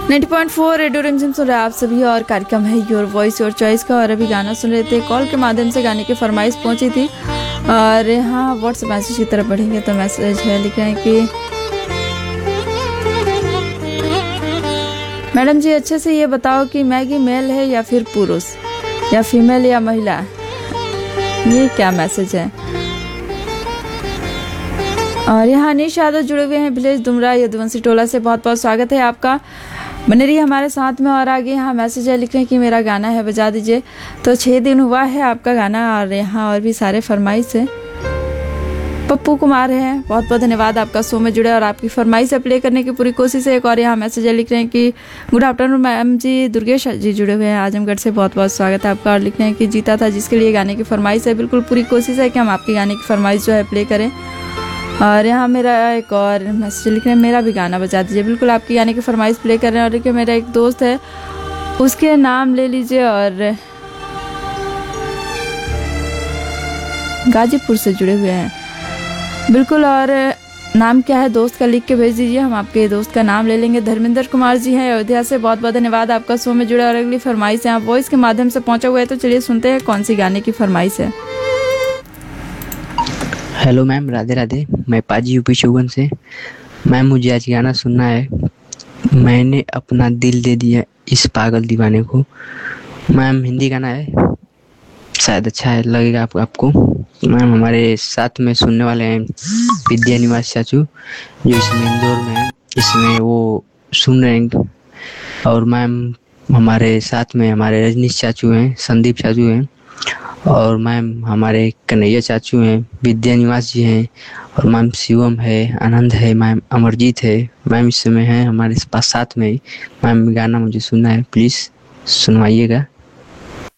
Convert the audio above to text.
90.4 radio रिमझिम सुन रहे हैं आप सभी और कार्यक्रम है योर वॉइस योर चॉइस का। और अभी गाना सुन रहे थे, कॉल के माध्यम से गाने की फरमाइश पहुंची थी। और हाँ, व्हाट्सएप मैसेज की तरफ बढ़ेंगे तो मैसेज है, लिख रहे हैं कि मैडम जी अच्छे से ये बताओ कि मैगी मेल है या फिर पुरुष या फीमेल या महिला, ये क्या मैसेज है। और यहाँ अनीश यादव जुड़े हुए हैं विलेज दुमरा यदुवंशी टोला से, बहुत बहुत स्वागत है आपका, बने रहिए हमारे साथ में। और आगे यहाँ मैसेज है, लिख रहे हैं कि मेरा गाना है बजा दीजिए। तो 6 दिन हुआ है आपका गाना और यहाँ और भी सारे फरमाइश है। पप्पू कुमार हैं, बहुत बहुत धन्यवाद आपका शो में जुड़े और आपकी फरमाइश से प्ले करने की पूरी कोशिश है। एक और यहाँ मैसेज है, लिख रहे हैं कि गुड आफ्टरनून मैम जी, दुर्गेश जी जुड़े हुए हैं आजमगढ़ से, बहुत बहुत स्वागत है आपका। और लिख रहे हैं कि जीता था जिसके लिए गाने की फरमाइश है, बिल्कुल पूरी कोशिश है कि हम आपके गाने की फरमाइश जो है प्ले करें। और यहाँ मेरा एक और मैसेज लिख रहे हैं, मेरा भी गाना बजा दीजिए, बिल्कुल आपकी गाने की फरमाइश प्ले कर रहे हैं। और देखिए मेरा एक दोस्त है, उसके नाम ले लीजिए और गाजीपुर से जुड़े हुए हैं, बिल्कुल। और नाम क्या है दोस्त का लिख के भेज दीजिए, हम आपके दोस्त का नाम ले लेंगे। धर्मेंद्र कुमार जी हैं अयोध्या से, बहुत बहुत धन्यवाद आपका शो में जुड़े। और अगली फरमाइश है, आप वॉइस के माध्यम से पहुंचा हुआ है, तो चलिए सुनते हैं कौन सी गाने की फरमाइश है। हेलो मैम, राधे राधे, मैं पाजी यूपी चौगन से। मैम मुझे आज गाना सुनना है, मैंने अपना दिल दे दिया इस पागल दीवाने को। मैम हिंदी गाना है, शायद अच्छा है लगेगा आपको। मैम हमारे साथ में सुनने वाले हैं विद्या निवास चाचू, जो इसमें इंदौर में है, इसमें वो सुन रहे हैं। और मैम हमारे साथ में हमारे रजनीश चाचू हैं, संदीप चाचू हैं, और मैम हमारे कन्हैया चाचू हैं, विद्या निवास जी हैं, और मैम शिवम है, आनंद है, मैम अमरजीत है। मैम इस समय है हमारे पास साथ में ही। मैम गाना मुझे सुनना है, प्लीज़ सुनवाइएगा।